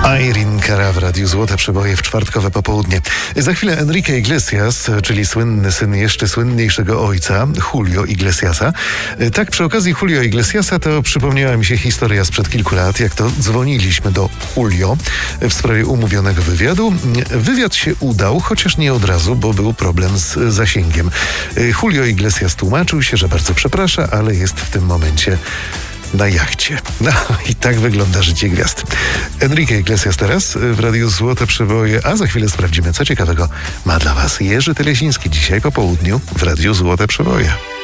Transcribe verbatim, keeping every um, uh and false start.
Irene Cara w Radiu Złote Przeboje w czwartkowe popołudnie. Za chwilę Enrique Iglesias, czyli słynny syn jeszcze słynniejszego ojca, Julio Iglesiasa. Tak, przy okazji Julio Iglesiasa to przypomniała mi się historia sprzed kilku lat, jak to dzwoniliśmy do Julio w sprawie umówionego wywiadu. Wywiad się udał, chociaż nie od razu, bo był problem z zasięgiem. Julio Iglesias tłumaczył się, że bardzo przeprasza, ale jest w tym momencie na jachcie. No i tak wygląda życie gwiazd. Enrique Iglesias teraz w Radiu Złote Przeboje, a za chwilę sprawdzimy, co ciekawego ma dla Was Jerzy Teleziński dzisiaj po południu w Radiu Złote Przeboje.